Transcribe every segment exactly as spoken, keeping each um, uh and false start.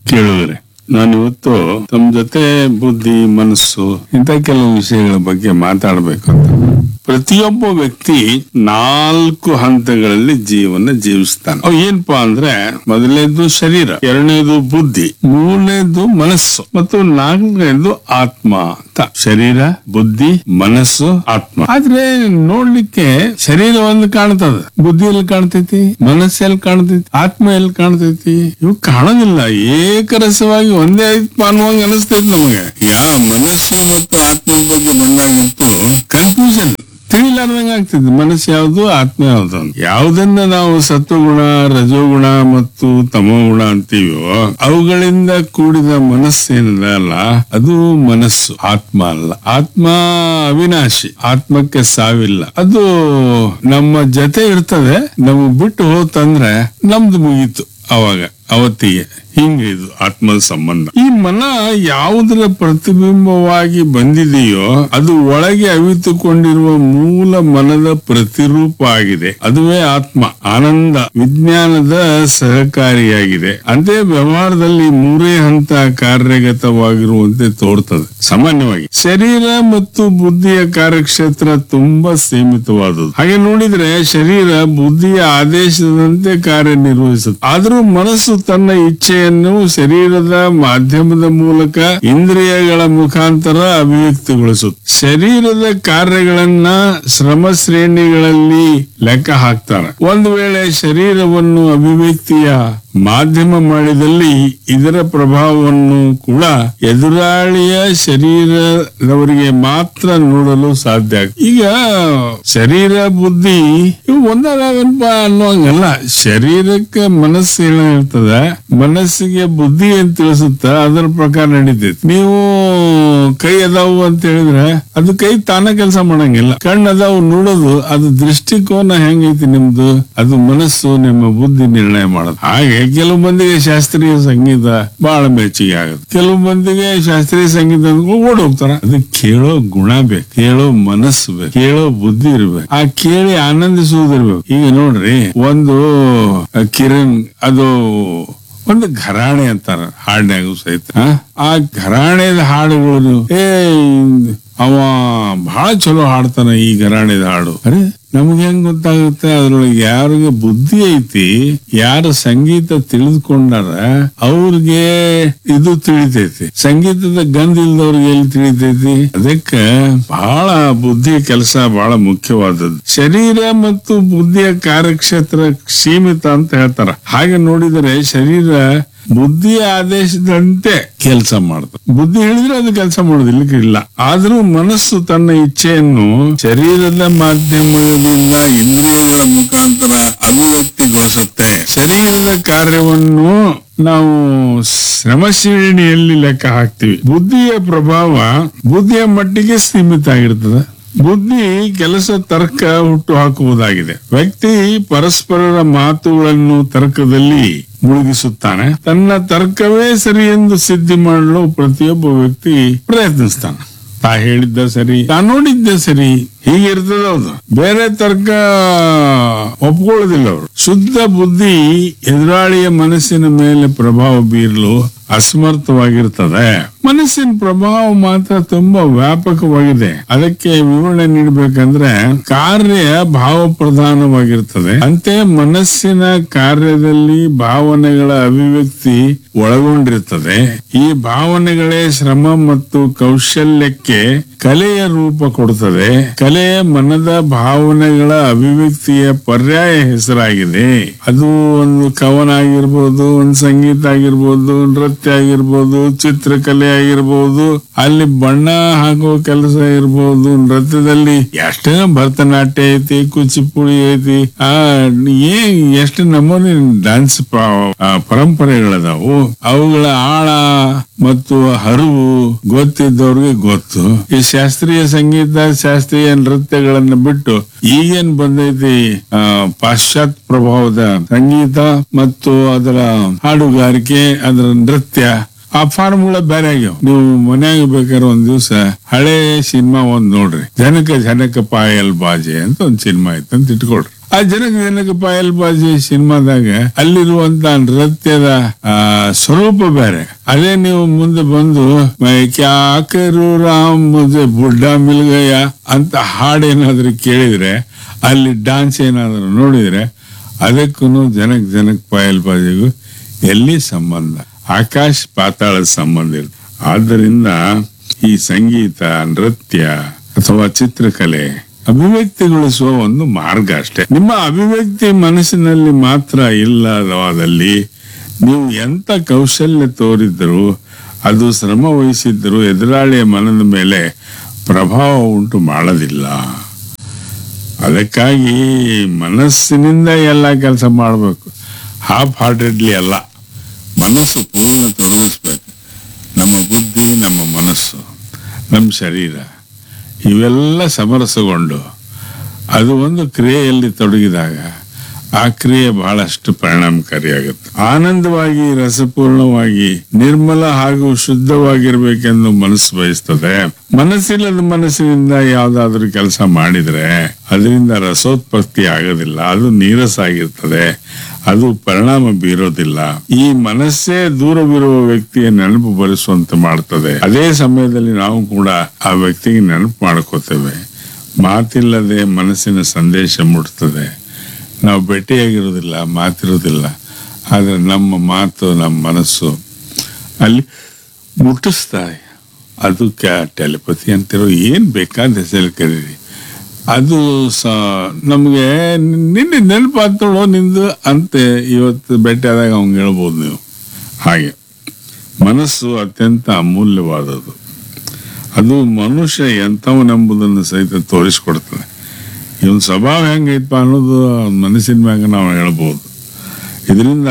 ಕೇಳುವರೆ, ನಾನಿವತ್ತು ತಮ್ಮ ಜೊತೆ ಬುದ್ಧಿ, ಮನಸ್ಸು ಇಂಥ ಕೆಲವು ವಿಷಯಗಳ ಬಗ್ಗೆ ಮಾತಾಡಬೇಕು ಅಂತ. ಪ್ರತಿಯೊಬ್ಬ ವ್ಯಕ್ತಿ ನಾಲ್ಕು ಹಂತಗಳಲ್ಲಿ ಜೀವನ ಜೀವಿಸ್ತಾನೆ. ಅವು ಏನಪ್ಪಾ ಅಂದ್ರೆ, ಮೊದಲನೇದು ಶರೀರ, ಎರಡನೇದು ಬುದ್ಧಿ, ಮೂರನೇದು ಮನಸ್ಸು ಮತ್ತು ನಾಲ್ಕನೇದು ಆತ್ಮ ಅಂತ. ಶರೀರ, ಬುದ್ಧಿ, ಮನಸ್ಸು, ಆತ್ಮ. ಆದ್ರೆ ನೋಡ್ಲಿಕ್ಕೆ ಶರೀರ ಒಂದು ಕಾಣ್ತದ, ಬುದ್ಧಿ ಎಲ್ಲಿ ಕಾಣ್ತೈತಿ, ಮನಸ್ಸು ಎಲ್ಲಿ ಕಾಣ್ತೈತಿ, ಆತ್ಮ ಎಲ್ಲಿ ಕಾಣ್ತೈತಿ? ಇವು ಕಾಣೋದಿಲ್ಲ. ಏಕರಸವಾಗಿ ಒಂದೇ ಐತ್ ಅನ್ನುವಂಗ ಅನಿಸ್ತೈತಿ ನಮಗೆ. ಯಾ ಮನಸ್ಸು ಮತ್ತು ಆತ್ಮ ಬಗ್ಗೆ ಬಂದಾಗಂತೂ ಕನ್ಫ್ಯೂಷನ್, ತಿಳಿಲಾರ್ದಂಗ ಆಗ್ತಿದ್ವಿ. ಮನಸ್ಸು ಯಾವ್ದು, ಆತ್ಮ ಯಾವ್ದು. ಯಾವ್ದನ್ನ ನಾವು ಸತ್ವಗುಣ, ರಜೋಗುಣ ಮತ್ತು ತಮೋಗುಣ ಅಂತೀವೋ ಅವುಗಳಿಂದ ಕೂಡಿದ ಮನಸ್ಸೇನಿದೆ ಅಲ್ಲ, ಅದು ಮನಸ್ಸು, ಆತ್ಮ ಅಲ್ಲ. ಆತ್ಮ ಅವಿನಾಶಿ, ಆತ್ಮಕ್ಕೆ ಸಾವಿಲ್ಲ. ಅದು ನಮ್ಮ ಜೊತೆ ಇರ್ತದೆ. ನಮಗ್ ಬಿಟ್ಟು ಹೋತಂದ್ರೆ ನಮ್ದು ಮುಗೀತು ಅವಾಗ, ಅವತ್ತಿಗೆ. ಹಿಂಗೆ ಇದು ಆತ್ಮದ ಸಂಬಂಧ. ಈ ಮನ ಯಾವುದರ ಪ್ರತಿಬಿಂಬವಾಗಿ ಬಂದಿದೆಯೋ ಅದು ಒಳಗೆ ಅವಿತುಕೊಂಡಿರುವ ಮೂಲ ಮನದ ಪ್ರತಿರೂಪ ಆಗಿದೆ. ಅದುವೇ ಆತ್ಮ. ಆನಂದ ವಿಜ್ಞಾನದ ಸಹಕಾರಿಯಾಗಿದೆ. ಅದೇ ವ್ಯವಹಾರದಲ್ಲಿ ಮೂರೇ ಹಂತ ಕಾರ್ಯಗತವಾಗಿರುವಂತೆ ತೋರ್ತದೆ. ಸಾಮಾನ್ಯವಾಗಿ ಶರೀರ ಮತ್ತು ಬುದ್ಧಿಯ ಕಾರ್ಯಕ್ಷೇತ್ರ ತುಂಬಾ ಸೀಮಿತವಾದದ್ದು. ಹಾಗೆ ನೋಡಿದ್ರೆ ಶರೀರ ಬುದ್ಧಿಯ ಆದೇಶದಂತೆ ಕಾರ್ಯನಿರ್ವಹಿಸುತ್ತೆ. ಆದರೂ ಮನಸ್ಸು ತನ್ನ ಇಚ್ಛೆ ಶರೀರದ ಮಾಧ್ಯಮದ ಮೂಲಕ ಇಂದ್ರಿಯಗಳ ಮುಖಾಂತರ ಅಭಿವ್ಯಕ್ತಿಗೊಳಿಸುತ್ತೆ. ಶರೀರದ ಕಾರ್ಯಗಳನ್ನ ಶ್ರಮ ಶ್ರೇಣಿಗಳಲ್ಲಿ ಲೆಕ್ಕ ಹಾಕ್ತಾರೆ. ಒಂದು ವೇಳೆ ಶರೀರವನ್ನು ಅಭಿವ್ಯಕ್ತಿಯ ಮಾಧ್ಯಮ ಮಾಡಿದಲ್ಲಿ ಇದರ ಪ್ರಭಾವವನ್ನು ಕೂಡ ಎದುರಾಳಿಯ ಶರೀರದವರಿಗೆ ಮಾತ್ರ ನೋಡಲು ಸಾಧ್ಯ. ಈಗ ಶರೀರ ಬುದ್ಧಿ ಇವು ಒಂದಾಗಲ್ಪ ಅನ್ನುವಂಗಲ್ಲ. ಶರೀರಕ್ಕೆ ಮನಸ್ಸು ಏನಿರ್ತದೆ, ಮನಸ್ಸಿಗೆ ಬುದ್ಧಿ ಏನ್ ತಿಳಿಸುತ್ತ ಅದರ ಪ್ರಕಾರ ನಡೀತೈತಿ. ನೀವು ಕೈ ಅದಾವು ಅಂತ ಹೇಳಿದ್ರೆ ಅದು ಕೈ ತಾನ ಕೆಲಸ ಮಾಡಂಗಿಲ್ಲ. ಕಣ್ಣು ಅದಾವು ನೋಡೋದು, ಅದು ದೃಷ್ಟಿಕೋನ ಹೆಂಗೈತಿ ನಿಮ್ದು, ಅದು ಮನಸ್ಸು ನಿಮ್ಮ ಬುದ್ಧಿ ನಿರ್ಣಯ ಮಾಡೋದು. ಹಾಗೆ ಕೆಲವು ಮಂದಿಗೆ ಶಾಸ್ತ್ರೀಯ ಸಂಗೀತ ಬಹಳ ಮೆಚ್ಚುಗೆ ಆಗುತ್ತೆ, ಕೆಲವು ಮಂದಿಗೆ ಶಾಸ್ತ್ರೀಯ ಸಂಗೀತ ಓಡ್ ಹೋಗ್ತಾರ. ಅದು ಕೇಳೋ ಗುಣ ಬೇಕು, ಕೇಳೋ ಮನಸ್ಸು ಬೇಕು, ಕೇಳೋ ಬುದ್ಧಿ ಇರ್ಬೇಕು, ಆ ಕೇಳಿ ಆನಂದಿಸುವುದಿರ್ಬೇಕು. ಈಗ ನೋಡ್ರಿ, ಒಂದು ಕಿರಣ್ ಅದು ಒಂದು ಘರಾಣೆ ಅಂತಾರ ಹಾಡಿನಾಗೂ ಸಹಿತ. ಆ ಘರಾಣೆದ ಹಾಡುಗಳು, ಏ ಅವ ಬಹಳ ಚಲೋ ಹಾಡ್ತಾನ ಈ ಘರಾಣೆದ ಹಾಡು. ಅರೆ ನಮ್ಗೆ ಹೆಂಗ್ ಗೊತ್ತಾಗುತ್ತೆ ಅದ್ರೊಳಗೆ ಯಾರಿಗೆ ಬುದ್ಧಿ ಐತಿ, ಯಾರು ಸಂಗೀತ ತಿಳಿದುಕೊಂಡಾರ ಅವ್ರಿಗೆ ಇದು ತಿಳಿತೈತಿ. ಸಂಗೀತದ ಗಂಧ ಇಲ್ದವ್ರಿಗೆ ಎಲ್ಲಿ ತಿಳಿತೈತಿ? ಅದಕ್ಕೆ ಬಹಳ ಬುದ್ಧಿಯ ಕೆಲಸ ಬಹಳ ಮುಖ್ಯವಾದದ್ದು. ಶರೀರ ಮತ್ತು ಬುದ್ಧಿಯ ಕಾರ್ಯಕ್ಷೇತ್ರ ಸೀಮಿತ ಅಂತ ಹೇಳ್ತಾರ. ಹಾಗೆ ನೋಡಿದರೆ ಶರೀರ ಬುದ್ಧಿಯ ಆದೇಶದಂತೆ ಕೆಲಸ ಮಾಡ್ತದೆ. ಬುದ್ಧಿ ಹೇಳಿದ್ರೆ ಅದು ಕೆಲಸ ಮಾಡೋದಿಲ್ಲ ಇಲ್ಲ. ಆದ್ರೂ ಮನಸ್ಸು ತನ್ನ ಇಚ್ಛೆಯನ್ನು ಶರೀರದ ಮಾಧ್ಯಮದಿಂದ ಇಂದ್ರಿಯಗಳ ಮುಖಾಂತರ ಅಭಿವ್ಯಕ್ತಿಗೊಳಿಸುತ್ತೆ. ಶರೀರದ ಕಾರ್ಯವನ್ನು ನಾವು ಶ್ರಮ ಶ್ರೇಣಿಯಲ್ಲಿ ಲೆಕ್ಕ ಹಾಕ್ತಿವಿ. ಬುದ್ಧಿಯ ಪ್ರಭಾವ ಬುದ್ಧಿಯ ಮಟ್ಟಿಗೆ ಸೀಮಿತ ಆಗಿರ್ತದೆ. ಬುದ್ಧಿ ಕೆಲಸ ತರ್ಕ ಹುಟ್ಟು ಹಾಕುವುದಾಗಿದೆ. ವ್ಯಕ್ತಿ ಪರಸ್ಪರರ ಮಾತುಗಳನ್ನು ತರ್ಕದಲ್ಲಿ ಮುಳುಗಿಸುತ್ತಾನೆ. ತನ್ನ ತರ್ಕವೇ ಸರಿ ಎಂದು ಸಿದ್ಧಿ ಮಾಡಲು ಪ್ರತಿಯೊಬ್ಬ ವ್ಯಕ್ತಿ ಪ್ರಯತ್ನಿಸ್ತಾನೆ. ತಾ ಹೇಳಿದ್ದ ಸರಿ, ತಾ ನೋಡಿದ್ದ ಸರಿ, ಹೀಗಿರ್ತದ. ಹೌದು, ಬೇರೆ ತರ್ಕ ಒಪ್ಕೊಳ್ಳೋದಿಲ್ಲ ಅವರು. ಶುದ್ಧ ಬುದ್ಧಿ ಎದುರಾಳಿಯ ಮನಸ್ಸಿನ ಮೇಲೆ ಪ್ರಭಾವ ಬೀರಲು ಅಸಮರ್ಥವಾಗಿರ್ತದೆ. ಮನಸ್ಸಿನ ಪ್ರಭಾವ ಮಾತ್ರ ತುಂಬಾ ವ್ಯಾಪಕವಾಗಿದೆ. ಅದಕ್ಕೆ ವಿವರಣೆ ನೀಡಬೇಕಂದ್ರೆ ಕಾರ್ಯ ಭಾವ ಪ್ರಧಾನವಾಗಿರ್ತದೆ. ಅಂತೆ ಮನಸ್ಸಿನ ಕಾರ್ಯದಲ್ಲಿ ಭಾವನೆಗಳ ಅಭಿವ್ಯಕ್ತಿ ಒಳಗೊಂಡಿರ್ತದೆ. ಈ ಭಾವನೆಗಳೇ ಶ್ರಮ ಮತ್ತು ಕೌಶಲ್ಯಕ್ಕೆ ಕಲೆಯ ರೂಪ ಕೊಡುತ್ತದೆ. ಕಲೆ ಮನದ ಭಾವನೆಗಳ ಅಭಿವ್ಯಕ್ತಿಯ ಪರ್ಯಾಯ ಹೆಸರಾಗಿದೆ. ಅದು ಒಂದು ಕವನ ಆಗಿರ್ಬೋದು, ಒಂದು ಸಂಗೀತ ಆಗಿರ್ಬೋದು, ನೃತ್ಯ ಆಗಿರ್ಬೋದು, ಚಿತ್ರಕಲೆ ಆಗಿರ್ಬೋದು, ಅಲ್ಲಿ ಬಣ್ಣ ಹಾಕುವ ಕೆಲಸ ಇರ್ಬೋದು. ನೃತ್ಯದಲ್ಲಿ ಎಷ್ಟೇನೋ ಭರತನಾಟ್ಯ ಐತಿ, ಕುಚಿಪುಡಿ ಐತಿ, ಆ ಏನ್ ಎಷ್ಟು ನಮೂನಿ ಡ್ಯಾನ್ಸ್ ಪರಂಪರೆಗಳದಾವು. ಅವುಗಳ ಆಳ ಮತ್ತು ಹರಿವು ಗೊತ್ತಿದ್ದವ್ರಿಗೆ ಗೊತ್ತು. ಈ ಶಾಸ್ತ್ರೀಯ ಸಂಗೀತ, ಶಾಸ್ತ್ರೀಯ ನೃತ್ಯಗಳನ್ನ ಬಿಟ್ಟು ಈಗೇನ್ ಬಂದೈತಿ ಪಾಶ್ಚಾತ್ಯ ಪ್ರಭಾವದ ಸಂಗೀತ ಮತ್ತು ಅದರ ಹಾಡುಗಾರಿಕೆ, ಅದರ ನೃತ್ಯ, ಆ ಫಾರ್ಮುಲಾ ಬೇರೆ ಆಗ್ಯಾವ. ನೀವು ಮನ್ಯಾಗ ಬೇಕಾದ್ರೆ ಒಂದ್ ದಿವ್ಸ ಹಳೆ ಸಿನಿಮಾ ಒಂದ್ ನೋಡ್ರಿ, ಜನಕ ಜನಕ ಪಾಯಲ್ ಬಾಜೆ ಅಂತ ಒಂದ್ ಸಿನಿಮಾ ಐತೆ ಅಂತ ಇಟ್ಕೊಳ್ರಿ. ಆ ಜನಕ ಜನಕ ಪಾಯಲ್ಬಾಜಿ ಸಿನಿಮಾದಾಗ ಅಲ್ಲಿರುವಂತ ನೃತ್ಯದ ಆ ಸ್ವರೂಪ ಬೇರೆ. ಅದೇ ನೀವು ಮುಂದೆ ಬಂದು ಮೈ ಕ್ಯಾ ಕರು ರಾಮ್ ಮುಜೆ ಬುಡ್ಡ ಮಿಲ್ಗಯ ಅಂತ ಹಾಡೇನಾದ್ರೂ ಕೇಳಿದ್ರೆ, ಅಲ್ಲಿ ಡಾನ್ಸ್ ಏನಾದ್ರು ನೋಡಿದ್ರೆ, ಅದಕ್ಕೂ ಜನಕ್ ಜನಕ್ ಪಾಯಲ್ಬಾಜಿಗೂ ಎಲ್ಲಿ ಸಂಬಂಧ? ಆಕಾಶ ಪಾತಾಳದ ಸಂಬಂಧ ಇರುತ್ತೆ. ಆದ್ದರಿಂದ ಈ ಸಂಗೀತ, ನೃತ್ಯ ಅಥವಾ ಚಿತ್ರಕಲೆ ಅಭಿವ್ಯಕ್ತಿಗೊಳಿಸುವ ಒಂದು ಮಾರ್ಗ ಅಷ್ಟೇ. ನಿಮ್ಮ ಅಭಿವ್ಯಕ್ತಿ ಮನಸ್ಸಿನಲ್ಲಿ ಮಾತ್ರ ಇಲ್ಲವಾದಲ್ಲಿ ನೀವು ಎಂತ ಕೌಶಲ್ಯ ತೋರಿದ್ರು, ಅದು ಶ್ರಮ ವಹಿಸಿದ್ರು ಎದುರಾಳಿಯ ಮನದ ಮೇಲೆ ಪ್ರಭಾವ ಉಂಟು ಮಾಡೋದಿಲ್ಲ. ಅದಕ್ಕಾಗಿ ಮನಸ್ಸಿನಿಂದ ಎಲ್ಲ ಕೆಲಸ ಮಾಡಬೇಕು, ಹಾಫ್ ಹಾರ್ಟೆಡ್ಲಿ ಅಲ್ಲ. ಮನಸ್ಸು ಪೂರ್ಣ ತೊಡಗಿಸ್ಬೇಕು. ನಮ್ಮ ಬುದ್ಧಿ, ನಮ್ಮ ಮನಸ್ಸು, ನಮ್ಮ ಶರೀರ ಇವೆಲ್ಲ ಸಮರಸಗೊಂಡು ಅದು ಒಂದು ಕ್ರಿಯೆಯಲ್ಲಿ ತೊಡಗಿದಾಗ ಆ ಕ್ರಿಯೆ ಬಹಳಷ್ಟು ಪರಿಣಾಮಕಾರಿಯಾಗುತ್ತೆ. ಆನಂದವಾಗಿ, ರಸಪೂರ್ಣವಾಗಿ, ನಿರ್ಮಲ ಹಾಗೂ ಶುದ್ಧವಾಗಿರ್ಬೇಕೆಂದು ಮನಸ್ಸು ಬಯಸ್ತದೆ. ಮನಸ್ಸಿಲ್ಲದ ಮನಸ್ಸಿನಿಂದ ಯಾವ್ದಾದ್ರು ಕೆಲಸ ಮಾಡಿದ್ರೆ ಅದರಿಂದ ರಸೋತ್ಪತ್ತಿ ಆಗೋದಿಲ್ಲ, ಅದು ನೀರಸ ಆಗಿರ್ತದೆ, ಅದು ಪರಿಣಾಮ ಬೀರೋದಿಲ್ಲ. ಈ ಮನಸ್ಸೇ ದೂರವಿರುವ ವ್ಯಕ್ತಿಯ ನೆನಪು ಬರೆಸುವಂತೆ ಮಾಡ್ತದೆ. ಅದೇ ಸಮಯದಲ್ಲಿ ನಾವು ಕೂಡ ಆ ವ್ಯಕ್ತಿಗೆ ನೆನಪು ಮಾಡ್ಕೋತೇವೆ. ಮಾತಿಲ್ಲದೆ ಮನಸ್ಸಿನ ಸಂದೇಶ ಮುಟ್ತದೆ. ನಾವು ಭೇಟಿಯಾಗಿರೋದಿಲ್ಲ, ಮಾತಿರೋದಿಲ್ಲ, ಆದ್ರೆ ನಮ್ಮ ಮಾತು, ನಮ್ಮ ಮನಸ್ಸು ಅಲ್ಲಿ ಮುಟ್ಟಿಸ್ತಾರೆ. ಅದಕ್ಕೆ ಟೆಲಿಪತಿ ಅಂತಿರೋ ಏನ್ ಬೇಕಾದ ಹೆಸರು ಕರೀರಿ, ಅದು ಸ ನಮ್ಗೆ ನಿನ್ನೆ ನೆನಪಾಗ್ತಳೋ ನಿಂದು ಅಂತ ಇವತ್ತು ಭೇಟಿಯಾದಾಗ ಅವ್ನು ಹೇಳ್ಬೋದು ನೀವು. ಹಾಗೆ ಮನಸ್ಸು ಅತ್ಯಂತ ಅಮೂಲ್ಯವಾದದ್ದು. ಅದು ಮನುಷ್ಯ ಎಂಥವನೆಂಬುದನ್ನು ಸಹಿತ ತೋರಿಸ್ಕೊಡ್ತದೆ. ಇವನ್ ಸ್ವಭಾವ ಹೆಂಗೈತಪ್ಪ ಅನ್ನೋದು ಮನಸ್ಸಿನ ಮ್ಯಾಗ ನಾವು ಹೇಳ್ಬೋದು. ಇದರಿಂದ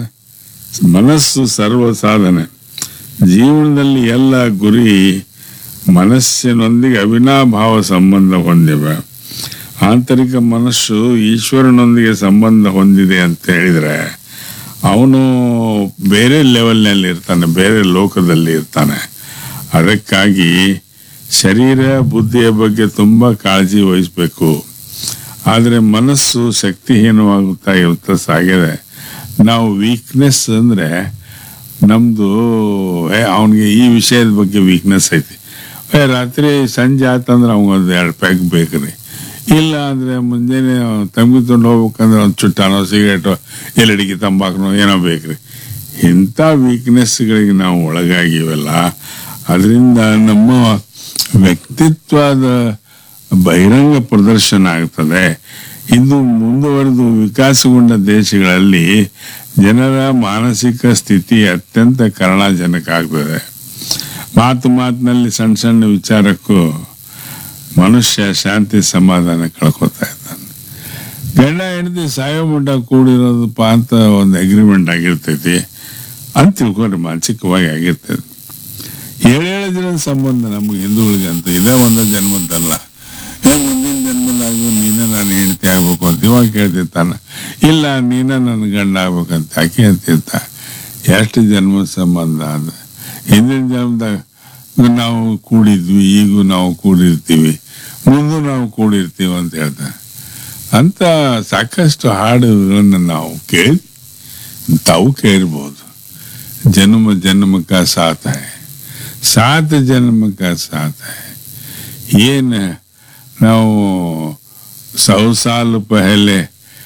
ಮನಸ್ಸು ಸರ್ವ ಸಾಧನೆ. ಜೀವನದಲ್ಲಿ ಎಲ್ಲ ಗುರಿ ಮನಸ್ಸಿನೊಂದಿಗೆ ಅವಿನಾಭಾವ ಸಂಬಂಧ ಹೊಂದಿವೆ. ಆಂತರಿಕ ಮನಸ್ಸು ಈಶ್ವರನೊಂದಿಗೆ ಸಂಬಂಧ ಹೊಂದಿದೆ ಅಂತ ಹೇಳಿದ್ರೆ ಅವನು ಬೇರೆ ಲೆವೆಲ್ನಲ್ಲಿ ಇರ್ತಾನೆ, ಬೇರೆ ಲೋಕದಲ್ಲಿ ಇರ್ತಾನೆ. ಅದಕ್ಕಾಗಿ ಶರೀರ ಬುದ್ಧಿಯ ಬಗ್ಗೆ ತುಂಬಾ ಕಾಳಜಿ ವಹಿಸ್ಬೇಕು. ಆದರೆ ಮನಸ್ಸು ಶಕ್ತಿಹೀನವಾಗುತ್ತಾ ಇರ್ತಾ ಸಾಗಿದೆ. ನಾವು ವೀಕ್ನೆಸ್ ಅಂದ್ರೆ ನಮ್ದು ಅವನಿಗೆ ಈ ವಿಷಯದ ಬಗ್ಗೆ ವೀಕ್ನೆಸ್ ಐತಿ. ರಾತ್ರಿ ಸಂಜೆ ಆತಂದ್ರೆ ಅವಂಗೊಂದು ಎರಡು ಪ್ಯಾಕ್ ಬೇಕ್ರಿ, ಇಲ್ಲ ಅಂದ್ರೆ ಮುಂಜಾನೆ ತಂಗಿ ತೊಗೊಂಡು ಹೋಗ್ಬೇಕಂದ್ರೆ ಒಂದು ಚುಟ್ಟಾನೋ ಸಿಗರೇಟೋ ಎಲ್ಲಡಿಗೆ ತಂಬಾಕನೋ ಏನೋ ಬೇಕ್ರಿ. ಇಂಥ ವೀಕ್ನೆಸ್ಗಳಿಗೆ ನಾವು ಒಳಗಾಗಿವಲ್ಲ, ಅದರಿಂದ ನಮ್ಮ ವ್ಯಕ್ತಿತ್ವದ ಬಹಿರಂಗ ಪ್ರದರ್ಶನ ಆಗ್ತದೆ. ಇದು ಮುಂದುವರೆದು ವಿಕಾಸಗೊಂಡ ದೇಶಗಳಲ್ಲಿ ಜನರ ಮಾನಸಿಕ ಸ್ಥಿತಿ ಅತ್ಯಂತ ಕರುಣಾಜನಕ ಆಗ್ತದೆ. ಮಾತು ಮಾತಿನಲ್ಲಿ ಸಣ್ಣ ಸಣ್ಣ ವಿಚಾರಕ್ಕೂ ಮನುಷ್ಯ ಶಾಂತಿ ಸಮಾಧಾನ ಕಳ್ಕೊತಾ ಇದ್ದಾನೆ. ಗಂಡ ಹೆಂಡತಿ ಸಾಯೋ ಮಟ್ಟ ಕೂಡಿರೋದಪ್ಪ ಅಂತ ಒಂದು ಅಗ್ರಿಮೆಂಟ್ ಆಗಿರ್ತೈತಿ ಅಂತ ತಿಳ್ಕೊಂಡ್ರೆ ಮಾನಸಿಕವಾಗಿ ಆಗಿರ್ತೈತಿ. ಏಳೇಳು ದಿನದ ಸಂಬಂಧ ನಮ್ಗೆ ಹಿಂದೂಗಳಿಗೆ ಅಂತ ಇದೇ ಒಂದು ಜನ್ಮದ್ದಲ್ಲ. ಮುಂದಿನ ಜನ್ಮದಾಗ ನೀನ ನಾನು ಹೆಂಡತಿ ಆಗ್ಬೇಕು ಅಂತ ಇವಾಗ ಕೇಳ್ತಿರ್ತಾನ, ಇಲ್ಲ ನೀನ ನನ್ನ ಗಂಡ ಆಗ್ಬೇಕಂತ ಆಕೆ ಅಂತಿರ್ತ. ಎಷ್ಟು ಜನ್ಮದ ಸಂಬಂಧ ಅದ. ಹಿಂದಿನ ಜನ್ಮದಾಗ ನಾವು ಕೂಡಿದ್ವಿ, ಈಗೂ ನಾವು ಕೂಡಿರ್ತೀವಿ, ಮುಂದೂ ನಾವು ಕೂಡಿರ್ತೀವಿ ಅಂತ ಹೇಳ್ತಾರೆ. ಅಂತ ಸಾಕಷ್ಟು ಹಾಡುಗಳನ್ನು ನಾವು ಕೇಳಿ ತಾವು ಕೇಳಿರ್ಬೋದು. ಜನ್ಮ ಜನ್ಮ ಕಾ ಸಾಥ್ ಹೈ, ಸಾತ್ ಜನ್ಮ ಕಾ ಸಾಥ್ ಹೈ. ಏನ್ ನಾವು ಸೌ ಸಾಲ್ ಪಹಲೆ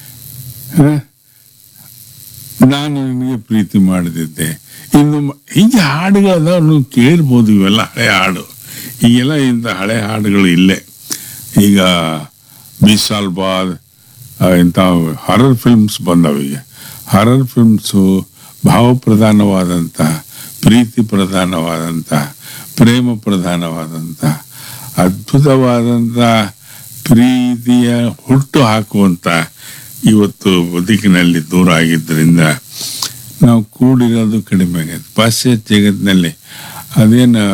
ನಾನು ನಿನಗೆ ಪ್ರೀತಿ ಮಾಡದಿದ್ದೆ, ಇನ್ನು ಹೀಗೆ ಹಾಡುಗಳದಾವ, ನೀವು ಕೇಳಿರ್ಬೋದು. ಇವೆಲ್ಲ ಹಳೆ ಹಾಡು. ಈಗೆಲ್ಲ ಇಂಥ ಹಳೆ ಹಾಡುಗಳು ಇಲ್ಲೇ. ಈಗ ಬೀಸ್ ಸಾಲ್ ಬಾದ್ ಇಂಥ ಹಾರರ್ ಫಿಲ್ಮ್ಸ್ ಬಂದವ. ಈಗ ಹಾರರ್ ಫಿಲ್ಮ್ಸು ಭಾವಪ್ರಧಾನವಾದಂಥ, ಪ್ರೀತಿ ಪ್ರಧಾನವಾದಂಥ, ಪ್ರೇಮ ಪ್ರಧಾನವಾದಂಥ, ಅದ್ಭುತವಾದಂಥ ಪ್ರೀತಿಯ ಹುಟ್ಟು ಹಾಕುವಂಥ ಇವತ್ತು ಬದುಕಿನಲ್ಲಿ ದೂರ ಆಗಿದ್ದರಿಂದ ನಾವು ಕೂಡಿರೋದು ಕಡಿಮೆ ಆಗೈತೆ. ಪಾಶ್ಚಾತ್ಯ ಜಗತ್ತಿನಲ್ಲಿ ಅದೇನು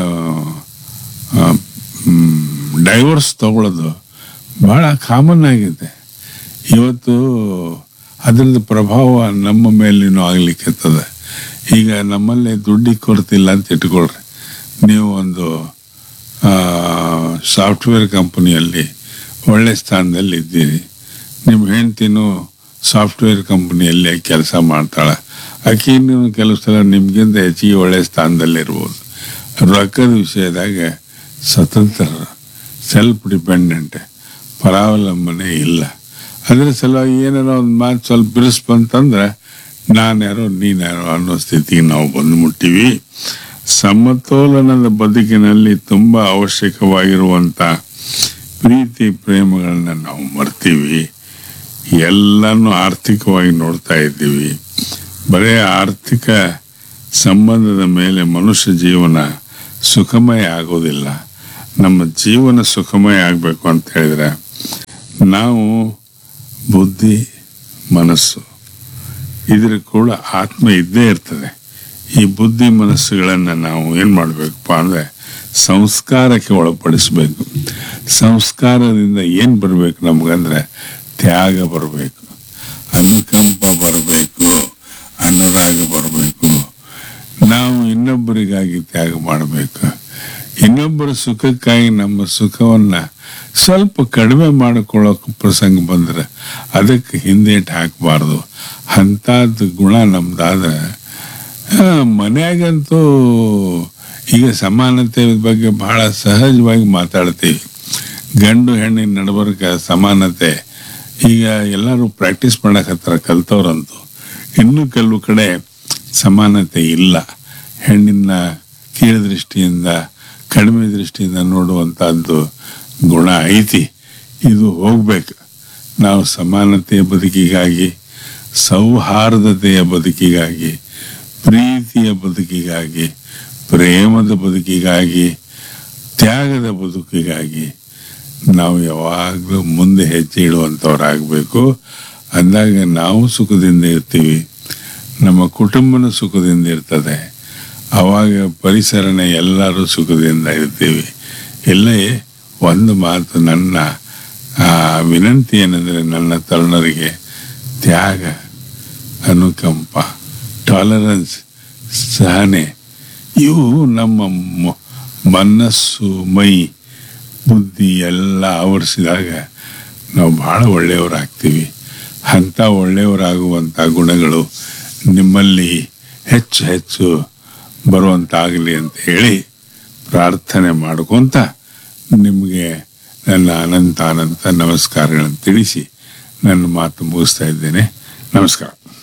ಡೈವರ್ಸ್ ತಗೊಳ್ಳೋದು ಬಹಳ ಕಾಮನ್ ಆಗಿದೆ ಇವತ್ತು. ಅದರದ್ದು ಪ್ರಭಾವ ನಮ್ಮ ಮೇಲೇನೂ ಆಗ್ಲಿಕ್ಕೆತ್ತದೆ. ಈಗ ನಮ್ಮಲ್ಲಿ ದುಡ್ಡಿಗೆ ಕೊಡ್ತಿಲ್ಲ ಅಂತ ಇಟ್ಕೊಳ್ರಿ. ನೀವು ಒಂದು ಸಾಫ್ಟ್ವೇರ್ ಕಂಪನಿಯಲ್ಲಿ ಒಳ್ಳೆ ಸ್ಥಾನದಲ್ಲಿ ಇದ್ದೀರಿ, ನಿಮ್ಮ ಹೆಂಡ್ತಿನೂ ಸಾಫ್ಟ್ವೇರ್ ಕಂಪ್ನಿಯಲ್ಲಿ ಕೆಲಸ ಮಾಡ್ತಾಳೆ, ಆಕೆನೂ ಕೆಲವು ಸಲ ನಿಮ್ಗಿಂತ ಹೆಚ್ಚಿಗೆ ಒಳ್ಳೆಯ ಸ್ಥಾನದಲ್ಲಿರ್ಬೋದು. ರೊಕ್ಕದ ವಿಷಯದಾಗ ಸ್ವತಂತ್ರ, ಸೆಲ್ಫ್ ಡಿಪೆಂಡೆಂಟ್, ಪರಾವಲಂಬನೆ ಇಲ್ಲ. ಅದ್ರ ಸಲುವಾಗಿ ಏನಾರೋ ಒಂದು ಮಾತು ಸ್ವಲ್ಪ ಬಿರುಸು ಬಂತಂದ್ರೆ ನಾನ್ಯಾರೋ ನೀನ್ಯಾರೋ ಅನ್ನೋ ಸ್ಥಿತಿಗೆ ನಾವು ಬಂದು ಮುಟ್ಟಿವಿ. ಸಮತೋಲನದ ಬದುಕಿನಲ್ಲಿ ತುಂಬ ಅವಶ್ಯಕವಾಗಿರುವಂಥ ಪ್ರೀತಿ ಪ್ರೇಮಗಳನ್ನ ನಾವು ಮರ್ತೀವಿ. ಎಲ್ಲನೂ ಆರ್ಥಿಕವಾಗಿ ನೋಡ್ತಾ ಇದ್ದೀವಿ. ಬರೀ ಆರ್ಥಿಕ ಸಂಬಂಧದ ಮೇಲೆ ಮನುಷ್ಯ ಜೀವನ ಸುಖಮಯ ಆಗೋದಿಲ್ಲ. ನಮ್ಮ ಜೀವನ ಸುಖಮಯ ಆಗಬೇಕು ಅಂತ ಹೇಳಿದ್ರೆ ನಾವು ಬುದ್ಧಿ ಮನಸ್ಸು ಇದ್ರ ಕೂಡ ಆತ್ಮ ಇದ್ದೇ ಇರ್ತದೆ. ಈ ಬುದ್ಧಿ ಮನಸ್ಸುಗಳನ್ನು ನಾವು ಏನು ಮಾಡಬೇಕಪ್ಪ ಅಂದರೆ ಸಂಸ್ಕಾರಕ್ಕೆ ಒಳಪಡಿಸ್ಬೇಕು. ಸಂಸ್ಕಾರದಿಂದ ಏನು ಬರಬೇಕು ನಮಗಂದ್ರೆ ತ್ಯಾಗ ಬರಬೇಕು, ಅನುಕಂಪ ಬರಬೇಕು, ಅನುರಾಗ ಬರಬೇಕು. ನಾವು ಇನ್ನೊಬ್ಬರಿಗಾಗಿ ತ್ಯಾಗ ಮಾಡಬೇಕು. ಇನ್ನೊಬ್ಬರ ಸುಖಕ್ಕಾಗಿ ನಮ್ಮ ಸುಖವನ್ನು ಸ್ವಲ್ಪ ಕಡಿಮೆ ಮಾಡಿಕೊಳ್ಳೋಕೆ ಪ್ರಸಂಗ ಬಂದರೆ ಅದಕ್ಕೆ ಹಿಂದೇಟು ಹಾಕಬಾರ್ದು. ಅಂಥದ್ದು ಗುಣ ನಮ್ದಾದ್ರೆ ಮನೆಯಾಗಂತೂ ಈಗ ಸಮಾನತೆ ಬಗ್ಗೆ ಬಹಳ ಸಹಜವಾಗಿ ಮಾತಾಡ್ತೀವಿ. ಗಂಡು ಹೆಣ್ಣಿನ ನಡಬರ್ಕ ಸಮಾನತೆ ಈಗ ಎಲ್ಲರೂ ಪ್ರಾಕ್ಟೀಸ್ ಮಾಡಕತ್ತಾರ ಕಲ್ತವ್ರಂತೂ. ಇನ್ನೂ ಕೆಲವು ಕಡೆ ಸಮಾನತೆ ಇಲ್ಲ. ಹೆಣ್ಣಿನ ಕೀಳು ದೃಷ್ಟಿಯಿಂದ ಕಡಿಮೆ ದೃಷ್ಟಿಯಿಂದ ನೋಡುವಂಥದ್ದು ಗುಣ ಐತಿ. ಇದು ಹೋಗ್ಬೇಕು. ನಾವು ಸಮಾನತೆಯ ಬದುಕಿಗಾಗಿ, ಸೌಹಾರ್ದತೆಯ ಬದುಕಿಗಾಗಿ, ಪ್ರೀತಿಯ ಬದುಕಿಗಾಗಿ, ಪ್ರೇಮದ ಬದುಕಿಗಾಗಿ, ತ್ಯಾಗದ ಬದುಕಿಗಾಗಿ ನಾವು ಯಾವಾಗಲೂ ಮುಂದೆ ಹೆಜ್ಜೆ ಇಡುವಂಥವ್ರಾಗಬೇಕು. ಅಂದಾಗ ನಾವು ಸುಖದಿಂದ ಇರ್ತೀವಿ, ನಮ್ಮ ಕುಟುಂಬನ ಸುಖದಿಂದ ಇರ್ತದೆ. ಆವಾಗ ಪರಿಸರನ ಎಲ್ಲರೂ ಸುಖದಿಂದ ಇರ್ತೀವಿ. ಇಲ್ಲೇ ಒಂದು ಮಾತು, ನನ್ನ ವಿನಂತಿ ಏನಂದರೆ ನನ್ನ ತರುಣರಿಗೆ ತ್ಯಾಗ, ಅನುಕಂಪ, ಟಾಲರೆನ್ಸ್, ಸಹನೆ ಇವು ನಮ್ಮ ಮನಸ್ಸು, ಮೈ, ಬುದ್ಧಿ ಎಲ್ಲ ಆವರಿಸಿದಾಗ ನಾವು ಭಾಳ ಒಳ್ಳೆಯವರಾಗ್ತೀವಿ. ಅಂಥ ಒಳ್ಳೆಯವರಾಗುವಂಥ ಗುಣಗಳು ನಿಮ್ಮಲ್ಲಿ ಹೆಚ್ಚು ಹೆಚ್ಚು ಬರುವಂತಾಗಲಿ ಅಂತ ಹೇಳಿ ಪ್ರಾರ್ಥನೆ ಮಾಡ್ಕೊತ ನಿಮಗೆ ನನ್ನ ಅನಂತ ಅನಂತ ನಮಸ್ಕಾರಗಳನ್ನು ತಿಳಿಸಿ ನನ್ನ ಮಾತು ಮುಗಿಸ್ತಾ ಇದ್ದೇನೆ. ನಮಸ್ಕಾರ.